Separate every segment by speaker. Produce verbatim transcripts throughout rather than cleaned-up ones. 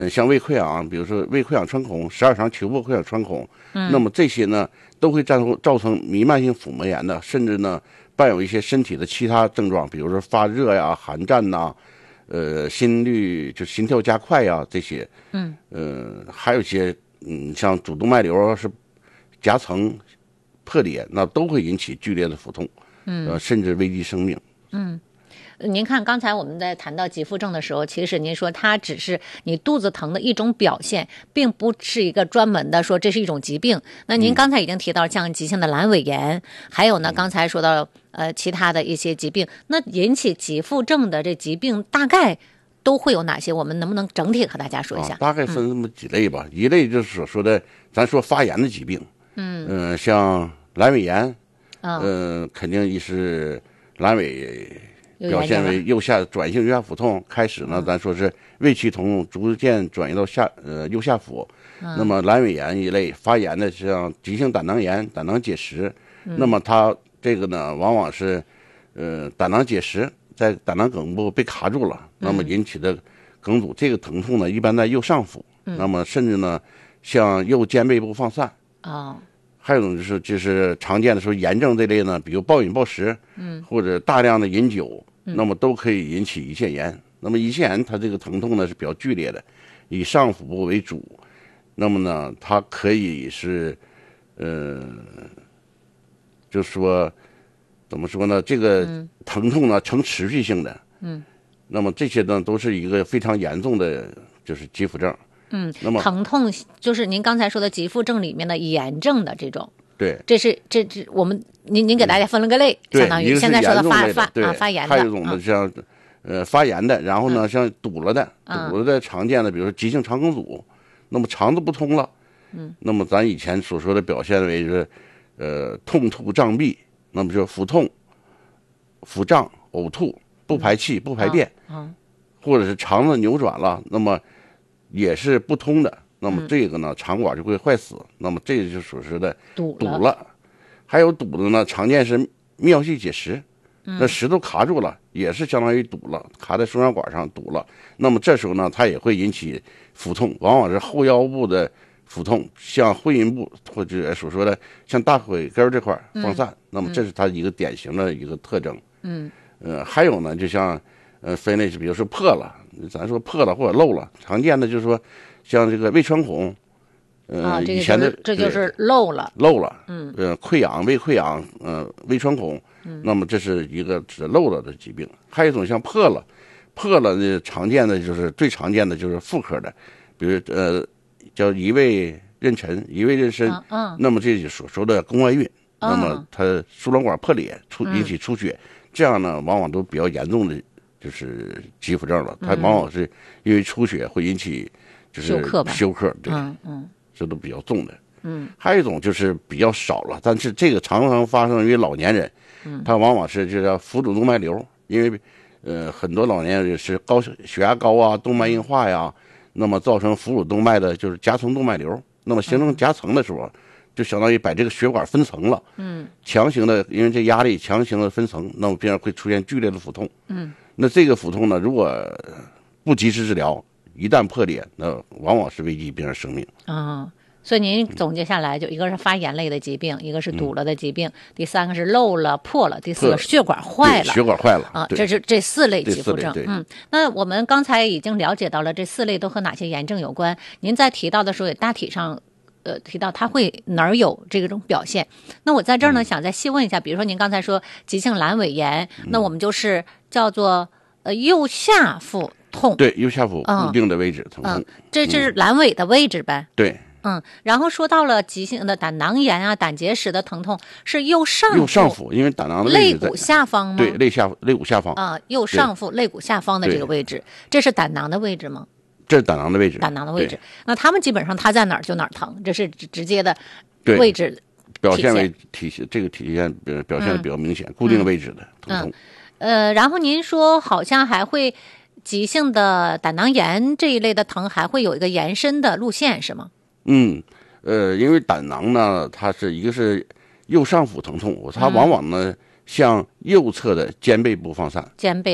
Speaker 1: 呃，像胃溃疡，比如说胃溃疡穿孔、十二肠球部溃疡穿孔，嗯，那么这些呢都会造成造成弥漫性腹膜炎的，甚至呢伴有一些身体的其他症状，比如说发热呀、寒战呐，呃，心率就心跳加快呀这些，嗯，呃，还有一些嗯，像主动脉瘤是夹层破裂，那都会引起剧烈的腹痛，嗯，呃，甚至危及生命，
Speaker 2: 嗯。您看，刚才我们在谈到急腹症的时候，其实您说它只是你肚子疼的一种表现，并不是一个专门的说这是一种疾病。那您刚才已经提到像急性的阑尾炎，嗯、还有呢，刚才说到呃其他的一些疾病，那引起急腹症的这疾病大概都会有哪些？我们能不能整体和大家说一下？
Speaker 1: 啊、大概分这么几类吧。嗯、一类就是所说的咱说发炎的疾病，嗯嗯、呃，像阑尾炎，嗯、哦呃，肯定也是阑尾。表现为右下转性右下腹痛，开始呢，咱说是胃区疼痛，逐渐转移到下呃右下腹。嗯、那么阑尾炎一类发炎的，像急性胆囊炎、胆囊结石，嗯、那么它这个呢，往往是呃胆囊结石在胆囊梗部被卡住了，那么引起的梗阻。这个疼痛呢，一般在右上腹，嗯、那么甚至呢，向右肩背部放散。啊、哦。还有一种就是就是常见的说炎症这类呢，比如暴饮暴食，嗯，或者大量的饮酒，嗯、那么都可以引起胰腺炎。那么胰腺炎它这个疼痛呢是比较剧烈的，以上腹部为主。那么呢，它可以是，呃，就说怎么说呢？这个疼痛呢呈持续性的，嗯，那么这些呢都是一个非常严重的，就是急腹症。
Speaker 2: 嗯，那么疼痛就是您刚才说的急腹症里面的炎症的这种，
Speaker 1: 对，
Speaker 2: 这是这这我们您您给大家分了个类，
Speaker 1: 嗯、
Speaker 2: 相当于现在说
Speaker 1: 的
Speaker 2: 发发
Speaker 1: 啊
Speaker 2: 发炎的，
Speaker 1: 还有一种呢像、嗯、呃发炎的，然后呢、嗯、像堵了的，堵了的常见的，比如说急性肠梗阻，那么肠子不通了，嗯，那么咱以前所说的表现为是呃痛吐胀闭，那么就腹痛、腹胀、呕吐、不排气、不排便，嗯，嗯或者是肠子扭转了，那么也是不通的，那么这个呢，嗯、肠管就会坏死，那么这就属实的
Speaker 2: 堵
Speaker 1: 了。堵了，还有堵的呢，常见是泌尿系结石，嗯、那石头卡住了，也是相当于堵了，卡在输尿管上堵了。那么这时候呢，它也会引起腹痛，往往是后腰部的腹痛，像会阴部或者所说的像大腿根这块放散，嗯、那么这是它一个典型的一个特征。嗯，呃，还有呢，就像呃分类是，比如说破了。咱说破了或者漏了，常见的就是说，像这个胃穿孔，呃，
Speaker 2: 啊、
Speaker 1: 以前的
Speaker 2: 这就是漏了，
Speaker 1: 漏了，嗯，呃，溃疡、胃溃疡，呃，胃穿孔，嗯，那么这是一个指漏了的疾病。还有一种像破了，破了呢，常见的就是最常见的就是妇科的，比如呃，叫移位妊娠、移位妊娠，嗯，嗯那么这就所说的宫外孕，嗯、那么它输卵管破裂出引起出血，嗯、这样呢，往往都比较严重的。就是急腹症了，它往往是因为出血会引起就是
Speaker 2: 休克吧，
Speaker 1: 休克，对，
Speaker 2: 嗯嗯，
Speaker 1: 这都比较重的。
Speaker 2: 嗯，
Speaker 1: 还有一种就是比较少了，但是这个常常发生于老年人，嗯，它往往是就叫腹主动脉瘤，因为呃很多老年人是高血压高啊，动脉硬化呀，那么造成腹主动脉的就是夹层动脉瘤，那么形成夹层的时候。嗯就相当于把这个血管分层了，嗯，强行的，因为这压力强行的分层，那么这样会出现剧烈的腹痛，嗯，那这个腹痛呢，如果不及时治疗，一旦破裂，那往往是危及病人生命。
Speaker 2: 啊、哦，所以您总结下来，就一个是发炎类的疾病，一个是堵了的疾病，嗯、第三个是漏了、破了，第四个是血管坏了，
Speaker 1: 血管坏了
Speaker 2: 啊，这是这四类急腹症。嗯，那我们刚才已经了解到了这四类都和哪些炎症有关，您在提到的时候也大体上。呃，提到它会哪儿有这种表现？那我在这儿呢，嗯、想再细问一下，比如说您刚才说急性阑尾炎，嗯、那我们就是叫做呃右下腹痛，
Speaker 1: 对，右下腹固定的位置疼痛，
Speaker 2: 嗯嗯、这这是阑尾的位置呗？
Speaker 1: 对，
Speaker 2: 嗯，然后说到了急性的胆囊炎啊、胆结石的疼痛是右上腹，
Speaker 1: 右上腹，因为胆囊的位置
Speaker 2: 肋骨下方吗？
Speaker 1: 对，肋下肋骨下方
Speaker 2: 啊，右上腹肋骨下方的这个位置，这是胆囊的位置吗？
Speaker 1: 这是胆囊的位置，
Speaker 2: 胆囊的位置。那他们基本上它在哪儿就哪儿疼，这是直接的位置
Speaker 1: 表现为体现，这个体现表现的比较明显，嗯、固定位置的疼痛。
Speaker 2: 嗯、呃，然后您说好像还会急性的胆囊炎这一类的疼，还会有一个延伸的路线是吗？
Speaker 1: 嗯，呃，因为胆囊呢，它是一个是右上腹疼痛，它往往呢、嗯、向右侧的肩背部放散，
Speaker 2: 肩背部。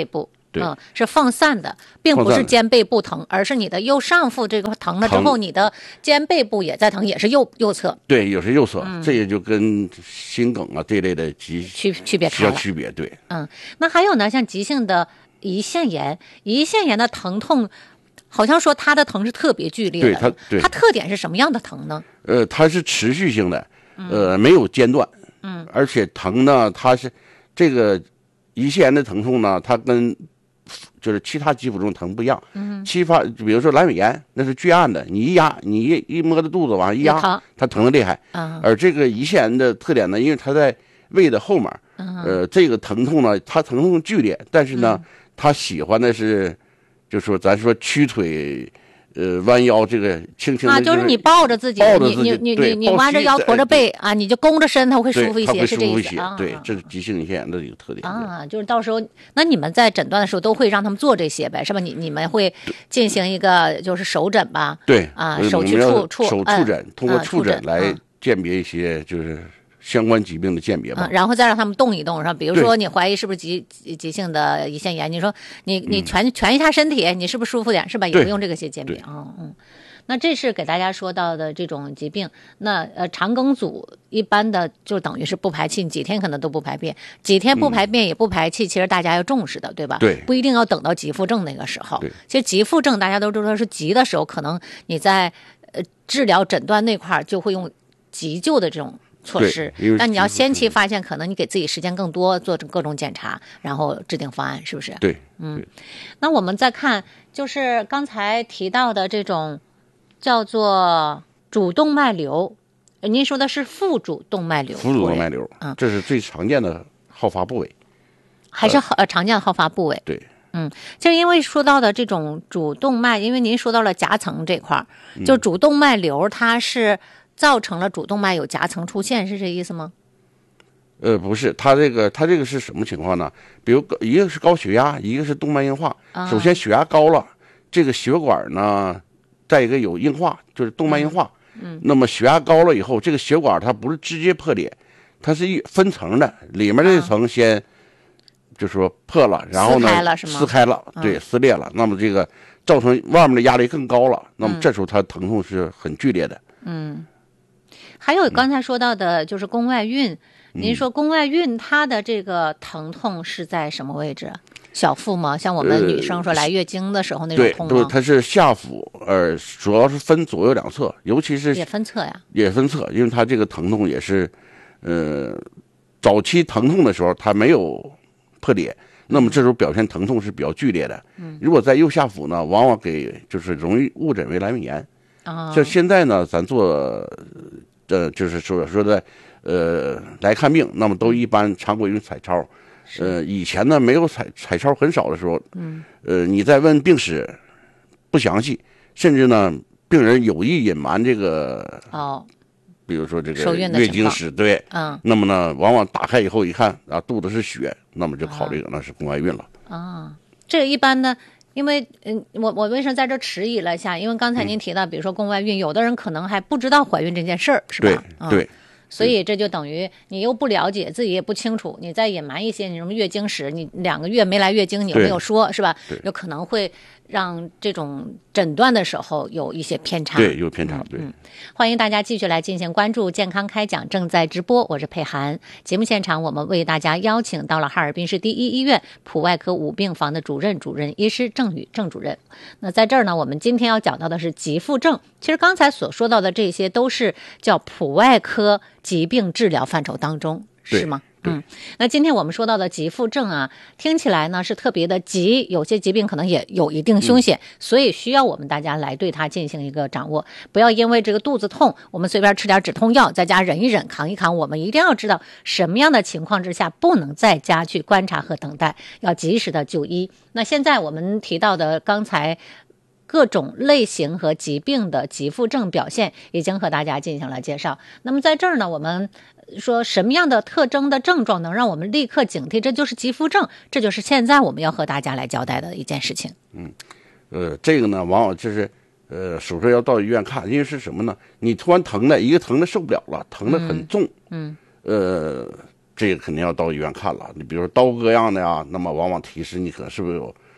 Speaker 1: 对，
Speaker 2: 嗯，是放散的，并不是肩背部疼，而是你的右上腹这个疼了之后，你的肩背部也在疼，也是右右侧。
Speaker 1: 对，有时右侧，嗯、这也就跟心梗啊这类的急
Speaker 2: 区区别开了。
Speaker 1: 区别对。
Speaker 2: 嗯，那还有呢，像急性的胰腺炎，胰腺炎的疼痛，好像说它的疼是特别剧烈的。
Speaker 1: 对它，对
Speaker 2: 它特点是什么样的疼呢？
Speaker 1: 呃，它是持续性的，呃，没有间断。嗯，而且疼呢，它是这个胰腺炎的疼痛呢，它跟就是其他肌肤中疼不一样。嗯，其他比如说阑尾炎，那是巨暗的，你一压，你一一摸着肚子往上一压，它疼得厉害。
Speaker 2: 嗯，
Speaker 1: 而这个胰腺炎的特点呢，因为它在胃的后面，
Speaker 2: 嗯、
Speaker 1: 呃，这个疼痛呢，它疼痛剧烈，但是呢，嗯、它喜欢的是，就说咱说屈腿。呃，弯腰这个轻轻的、
Speaker 2: 啊，就是你抱着自己，
Speaker 1: 抱着自
Speaker 2: 己，你你你你弯着腰驼着背啊，你就弓着身，它会舒服一些，是这意思啊。
Speaker 1: 对，这是急性胰腺炎的一个特点
Speaker 2: 啊。就是到时候，那你们在诊断的时候都会让他们做这些呗，是吧？你你们会进行一个就是手诊吧？
Speaker 1: 对
Speaker 2: 啊，手去触触
Speaker 1: 手触诊，通过触诊来鉴别一些就是相关疾病的鉴别吧、
Speaker 2: 嗯，然后再让他们动一动，是吧？比如说你怀疑是不是急急性的胰腺炎，你说你你蜷、嗯、蜷一下身体，你是不是舒服点，是吧？也不用这个些鉴别啊，嗯。那这是给大家说到的这种疾病。那呃，肠梗阻一般的就等于是不排气，你几天可能都不排便，几天不排便也不排气，嗯、其实大家要重视的，对吧？
Speaker 1: 对，
Speaker 2: 不一定要等到急腹症那个时候。其实急腹症大家都知道是急的时候，可能你在呃治疗诊断那块就会用急救的这种措施，但你要先期发现，可能你给自己时间更多，做各种检查，然后制定方案，是不是？
Speaker 1: 对，
Speaker 2: 嗯。那我们再看，就是刚才提到的这种叫做主动脉瘤，您说的是腹主动脉瘤？
Speaker 1: 腹主动脉瘤，嗯，这是最常见的好发部位，
Speaker 2: 还是呃常见的好发部位？
Speaker 1: 对。
Speaker 2: 嗯，就因为说到的这种主动脉，因为您说到了夹层这块儿，就主动脉瘤，它是造成了主动脉有夹层出现，是这意思吗？
Speaker 1: 呃，不是，它这个它这个是什么情况呢？比如一个是高血压，一个是动脉硬化。啊、首先血压高了，这个血管呢，再一个有硬化，就是动脉硬化。嗯。那么血压高了以后，这个血管它不是直接破裂，它是一分层的，里面这层先。啊就说破了，然后呢，
Speaker 2: 撕开了是吗？
Speaker 1: 撕开了，对，撕裂了。那么这个造成外面的压力更高了，那么这时候它疼痛是很剧烈的。
Speaker 2: 嗯，还有刚才说到的就是宫外孕，嗯、您说宫外孕它的这个疼痛是在什么位置？小腹吗？像我们女生说来月经的时候那种痛吗？
Speaker 1: 对，对，它是下腹，呃，主要是分左右两侧，尤其是
Speaker 2: 也分侧呀，
Speaker 1: 也分侧，因为它这个疼痛也是，呃，早期疼痛的时候它没有破裂，那么这时候表现疼痛是比较剧烈的。嗯，如果在右下腹呢，往往给就是容易误诊为阑尾炎。啊、哦，像现在呢，咱做，呃，就是说说的，呃，来看病，那么都一般常规用彩超。呃，以前呢没有彩彩超很少的时候，嗯，呃，你在问病史不详细，甚至呢，病人有意隐瞒这个
Speaker 2: 哦。
Speaker 1: 比如说这个月经史，对，
Speaker 2: 嗯，
Speaker 1: 那么呢，往往打开以后一看啊，肚子是血，那么就考虑那是宫外孕了。
Speaker 2: 啊，这个一般呢，因为嗯，我我为什么在这迟疑了一下？因为刚才您提到，嗯、比如说宫外孕，有的人可能还不知道怀孕这件事儿，是吧？
Speaker 1: 对、
Speaker 2: 嗯、
Speaker 1: 对。
Speaker 2: 所以这就等于你又不了解，自己也不清楚，你再隐瞒一些你什么月经史，你两个月没来月经，你又没有说，是吧？有可能会让这种诊断的时候有一些偏差。
Speaker 1: 对，有偏差。对、
Speaker 2: 嗯，欢迎大家继续来进行关注，健康开讲正在直播，我是佩涵。节目现场我们为大家邀请到了哈尔滨市第一医院普外科五病房的主任主任医师郑宇郑主任。那在这儿呢，我们今天要讲到的是急腹症。其实刚才所说到的这些都是叫普外科疾病治疗范畴当中，是吗？嗯，那今天我们说到的急腹症啊，听起来呢是特别的急，有些疾病可能也有一定凶险，嗯、所以需要我们大家来对它进行一个掌握，不要因为这个肚子痛，我们随便吃点止痛药，在家忍一忍，扛一扛。我们一定要知道什么样的情况之下不能在家去观察和等待，要及时的就医。那现在我们提到的刚才各种类型和疾病的急腹症表现已经和大家进行了介绍。那么在这儿呢，我们说什么样的特征的症状能让我们立刻警惕，这就是急腹症，这就是现在我们要和大家来交代的一件事情。
Speaker 1: 嗯，呃，这个呢，往往就是呃，首先要到医院看，因为是什么呢？你突然疼的，一个疼的受不了了，疼的很重，
Speaker 2: 嗯，
Speaker 1: 呃，这个肯定要到医院看了。你比如说刀割样的呀，那么往往提示你可能是不是有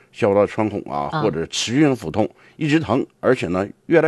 Speaker 1: 小的穿孔啊，
Speaker 2: 啊
Speaker 1: 或者持续性腹痛，一直疼，而且呢越来